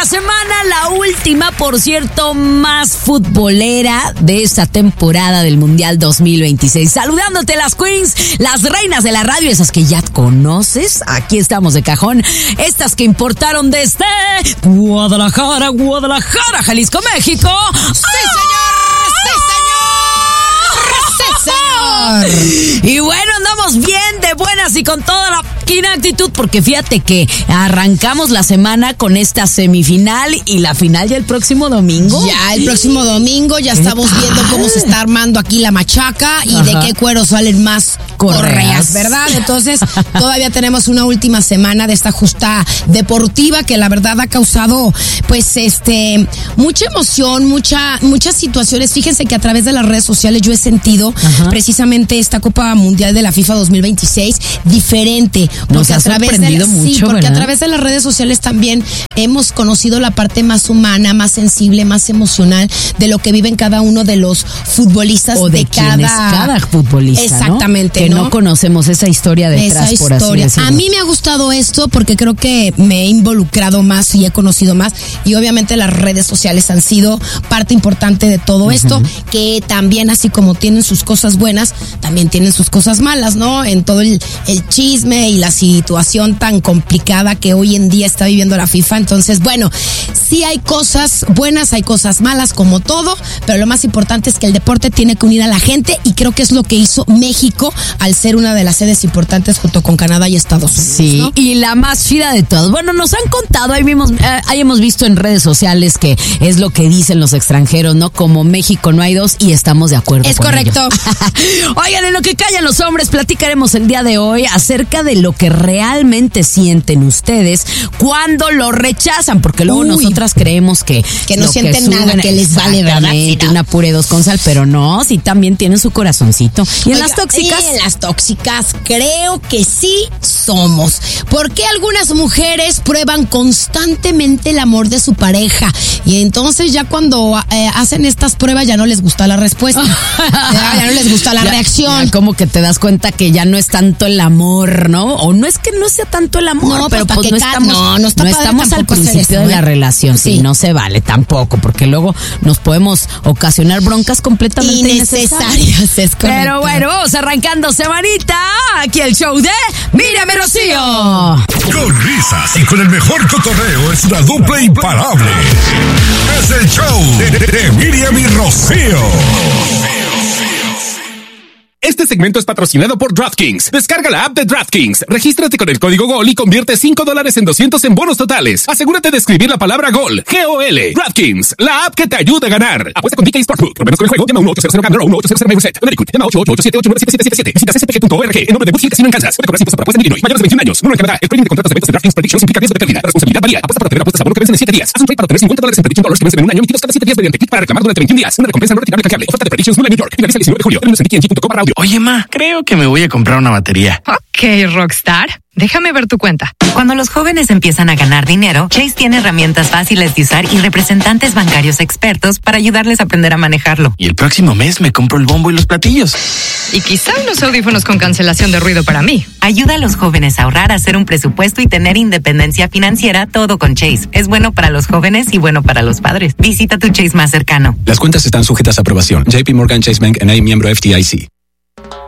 semana, la última, por cierto, más futbolera de esta temporada del Mundial 2026. Saludándote las queens, las reinas de la radio, esas que ya conoces. Aquí estamos de cajón. Estas que importaron desde Guadalajara, Jalisco, México. ¡Sí, señor! ¡Sí, señor! Y bueno, andamos bien, de buenas y con toda la actitud, porque fíjate que arrancamos la semana con esta semifinal y la final ya el próximo domingo. Ya el próximo domingo ya estamos viendo cómo se está armando aquí la machaca y de qué cuero salen más correas, ¿verdad? Entonces todavía tenemos una última semana de esta justa deportiva que la verdad ha causado pues mucha emoción, muchas situaciones. Fíjense que a través de las redes sociales yo he sentido precisamente esta Copa Mundial de la FIFA 2026 diferente. Nos ha sorprendido mucho, porque ¿verdad? a través de las redes sociales también hemos conocido la parte más humana, más sensible, más emocional de lo que viven cada uno de los futbolistas o de cada futbolista. Exactamente, ¿no? Que no conocemos esa historia detrás, por así decirlo. A mí me ha gustado esto porque creo que me he involucrado más y he conocido más, y obviamente las redes sociales han sido parte importante de todo esto, que también, así como tienen sus cosas buenas, también tienen sus cosas malas, ¿no? En todo el chisme y la situación tan complicada que hoy en día está viviendo la FIFA. Entonces, bueno, sí hay cosas buenas, hay cosas malas, como todo, pero lo más importante es que el deporte tiene que unir a la gente, y creo que es lo que hizo México al ser una de las sedes importantes junto con Canadá y Estados Unidos. Sí, ¿no? y la más chida de todas. Bueno, nos han contado, ahí hemos visto en redes sociales que es lo que dicen los extranjeros, ¿no? Como México no hay dos, y estamos de acuerdo. Es con correcto. ellos. Oigan, en lo que callan los hombres, platicaremos el día de hoy acerca de lo que realmente sienten ustedes cuando lo rechazan, porque luego nosotras creemos que no sienten nada, que les vale, ¿verdad? Sí, no. Una puré dos con sal, pero no, sí también tienen su corazoncito. Y en las tóxicas. En las tóxicas creo que sí somos, porque algunas mujeres prueban constantemente el amor de su pareja, y entonces ya cuando hacen estas pruebas ya no les gusta la respuesta, ya no les gusta la reacción. Ya como que te das cuenta que ya no es tanto el amor, ¿no? O no es que no sea tanto el amor, no, pero pues no estamos al principio de la relación, sí, no se vale tampoco, porque luego nos podemos ocasionar broncas completamente innecesarias. Es correcto. Pero bueno, vamos arrancando semanita, aquí el show de Mírame Rocío. Con risas y con el mejor cotorreo, es una dupla imparable. Es el show de Miriam y Rocío. Este segmento es patrocinado por DraftKings. Descarga la app de DraftKings, regístrate con el código GOL y convierte $5 en 200 en bonos totales. Asegúrate de escribir la palabra GOL, G-O-L. DraftKings, la app que te ayuda a ganar. Apuesta con DK Sportsbook. Problemas con el juego, llama 1-800-GAMBLER o 1-800-9-USET. Llama 8887-879-7777. Visita spg.org en nombre de Books y Casino en Kansas. Puede cobrar impuestos para apuestas en Illinois. Mayores de 21 años. Número en Canadá. El trading de contratos de ventas de DraftKings Predictions implica riesgo de pérdida. Responsabilidad varía. Apuesta para obtener apuestas a bono que vencen en 7 días. Haz un trade para obtener $50 en Prediction Dollars que vencen en un año, emitidos cada 7 días mediante click para reclamar durante 21 días. Una recompensa no retirable canjeable. Oferta de Predictions Nula en New York. Finaliza el 19 de julio. Términos en DKNG.com/audio. Oye, ma, creo que me voy a comprar una batería. Ok, Rockstar. Déjame ver tu cuenta. Cuando los jóvenes empiezan a ganar dinero, Chase tiene herramientas fáciles de usar y representantes bancarios expertos para ayudarles a aprender a manejarlo. Y el próximo mes me compro el bombo y los platillos. Y quizá unos audífonos con cancelación de ruido para mí. Ayuda a los jóvenes a ahorrar, a hacer un presupuesto y tener independencia financiera, todo con Chase. Es bueno para los jóvenes y bueno para los padres. Visita tu Chase más cercano. Las cuentas están sujetas a aprobación. JP Morgan Chase Bank N.A., miembro FDIC.